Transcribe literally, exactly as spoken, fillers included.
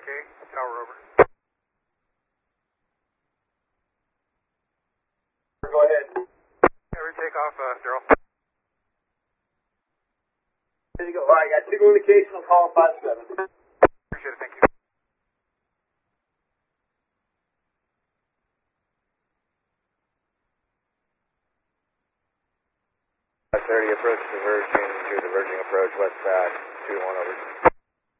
Okay, tower over. Go ahead. Every takeoff, uh, Daryl. There you go. All right, got two communication. I'll call five seven. Appreciate it, thank you. five thirty, approach diverging to diverging approach westbound, two one over.